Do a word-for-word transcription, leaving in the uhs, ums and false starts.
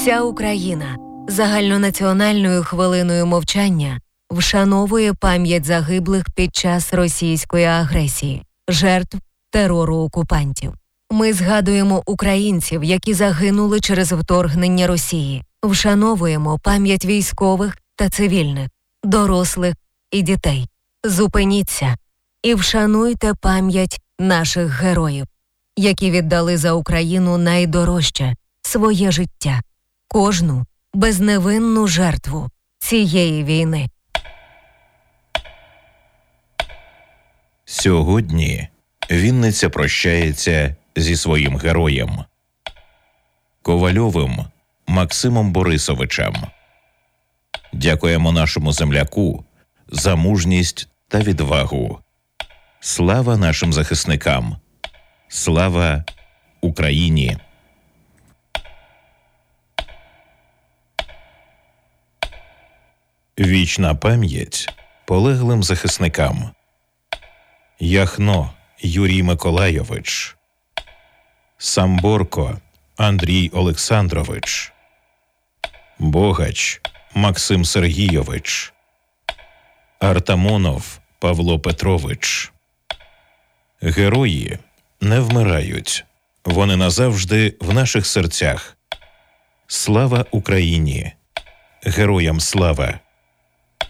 Вся Україна загальнонаціональною хвилиною мовчання вшановує пам'ять загиблих під час російської агресії, жертв терору окупантів. Ми згадуємо українців, які загинули через вторгнення Росії. Вшановуємо пам'ять військових та цивільних, дорослих і дітей. Зупиніться і вшануйте пам'ять наших героїв, які віддали за Україну найдорожче – своє життя, кожну безневинну жертву цієї війни. Сьогодні Вінниця прощається зі своїм героєм – Ковальовим Максимом Борисовичем. Дякуємо нашому земляку за мужність та відвагу. Слава нашим захисникам! Слава Україні! Вічна пам'ять полеглим захисникам. Яхно Юрій Миколайович, Самборко Андрій Олександрович, Богач Максим Сергійович, Артамонов Павло Петрович. Герої не вмирають, вони назавжди в наших серцях. Слава Україні! Героям слава!